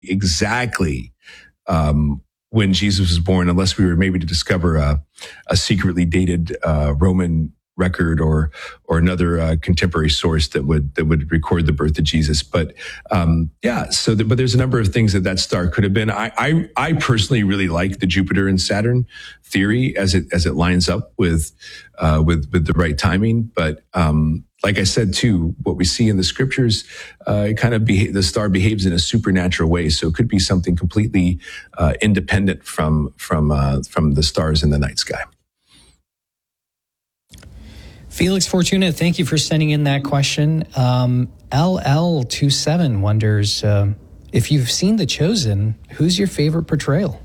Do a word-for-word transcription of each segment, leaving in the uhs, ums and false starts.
exactly um, when Jesus was born, unless we were maybe to discover a, a secretly dated uh, Roman record or or another uh, contemporary source that would that would record the birth of Jesus. But um, yeah, so the, but there's a number of things that that star could have been. I, I I personally really like the Jupiter and Saturn theory as it as it lines up with uh, with with the right timing. But um, like I said too, what we see in the scriptures, uh, it kind of beha- the star behaves in a supernatural way. So it could be something completely uh, independent from from uh, from the stars in the night sky. Felix Fortuna, thank you for sending in that question. Um, L L twenty-seven wonders uh, if you've seen The Chosen, who's your favorite portrayal?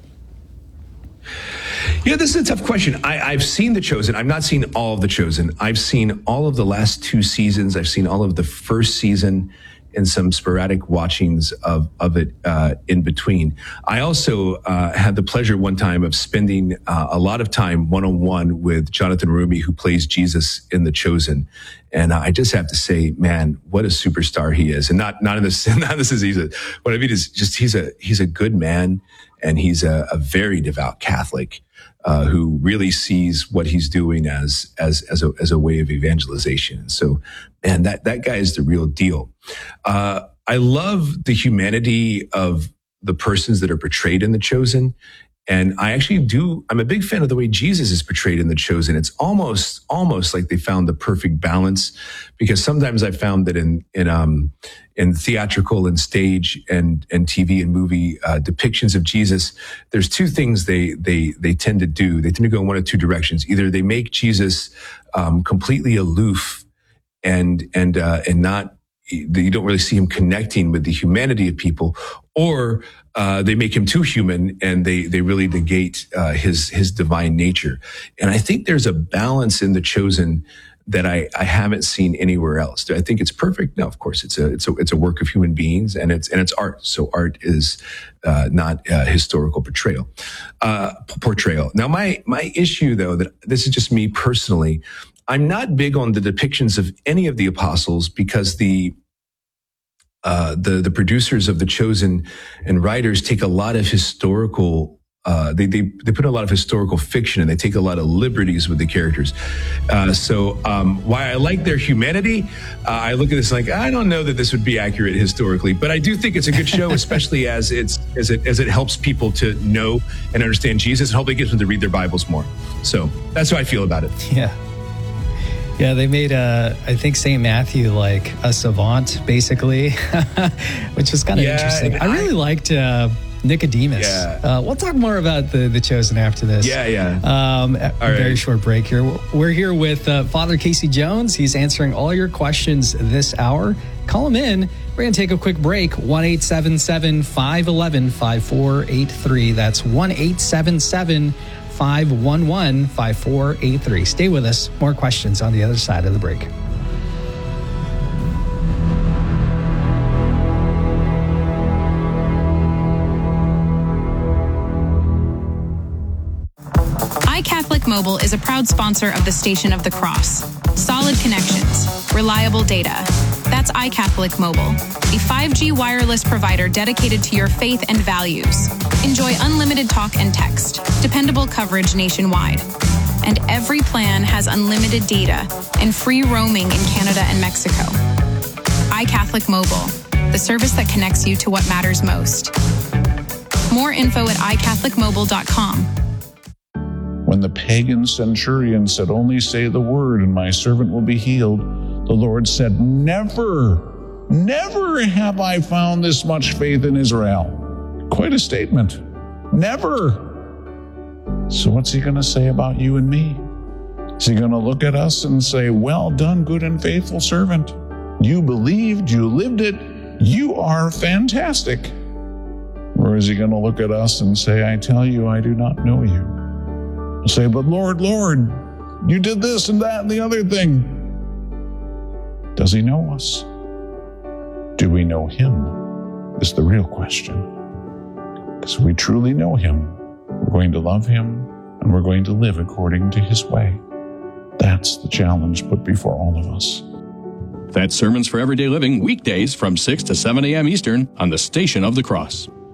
Yeah, this is a tough question. I, I've seen The Chosen. I've not seen all of The Chosen. I've seen all of the last two seasons. I've seen all of the first season and some sporadic watchings of, of it uh, in between. I also uh, had the pleasure one time of spending uh, a lot of time one-on-one with Jonathan Rumi, who plays Jesus in The Chosen. And I just have to say, man, what a superstar he is. And not, not in this, not this is, he's a, what I mean is just, he's a, he's a good man, and he's a, a very devout Catholic. Uh, who really sees what he's doing as as as a as a way of evangelization. So, man, that that guy is the real deal. Uh, I love the humanity of the persons that are portrayed in The Chosen, and I actually do. I'm a big fan of the way Jesus is portrayed in The Chosen. It's almost almost like they found the perfect balance, because sometimes I found that in in um in theatrical and stage and and T V and movie uh, depictions of Jesus, there's two things they they they tend to do. They tend to go in one of two directions. Either they make Jesus um, completely aloof and and uh, and not, you don't really see him connecting with the humanity of people, or uh, they make him too human and they they really negate uh, his his divine nature. And I think there's a balance in The Chosen that I, I haven't seen anywhere else. Do I think it's perfect? No, of course it's a it's a it's a work of human beings, and it's and it's art. So art is uh, not uh, historical portrayal. Uh, portrayal. Now, my my issue though, that this is just me personally, I'm not big on the depictions of any of the apostles, because the uh, the the producers of The Chosen and writers take a lot of historical. Uh, they, they, they put a lot of historical fiction, and they take a lot of liberties with the characters. Uh, so, um, while I like their humanity, uh, I look at this like, I don't know that this would be accurate historically, but I do think it's a good show, especially as it's, as it, as it helps people to know and understand Jesus, and hopefully gets them to read their Bibles more. So that's how I feel about it. Yeah. Yeah, they made, uh, I think, Saint Matthew like a savant, basically, which was kind of yeah, interesting. I really I, liked uh, Nicodemus. Yeah. Uh, we'll talk more about the, the Chosen after this. Yeah, yeah. Um, a all very right. short break here. We're here with uh, Father Casey Jones. He's answering all your questions this hour. Call him in. We're going to take a quick break. one eight seven seven, five one one, five four eight three. That's one eight seven seven, five one one, five four eight three. Stay with us. More questions on the other side of the break. iCatholic Mobile is a proud sponsor of the Station of the Cross. Solid connections, reliable data. That's iCatholic Mobile, a five G wireless provider dedicated to your faith and values. Enjoy unlimited talk and text, dependable coverage nationwide. And every plan has unlimited data and free roaming in Canada and Mexico. iCatholic Mobile, the service that connects you to what matters most. More info at i catholic mobile dot com. When the pagan centurion said, "Only say the word and my servant will be healed," the Lord said, "Never, never have I found this much faith in Israel." Quite a statement. Never. So what's he going to say about you and me? Is he going to look at us and say, "Well done, good and faithful servant. You believed, you lived it, you are fantastic"? Or is he going to look at us and say, "I tell you, I do not know you"? We'll say, "But Lord, Lord, you did this and that and the other thing." Does he know us? Do we know him? Is the real question. Because if we truly know him, we're going to love him and we're going to live according to his way. That's the challenge put before all of us. That's Sermons for Everyday Living, weekdays from six to seven a.m. Eastern on the Station of the Cross.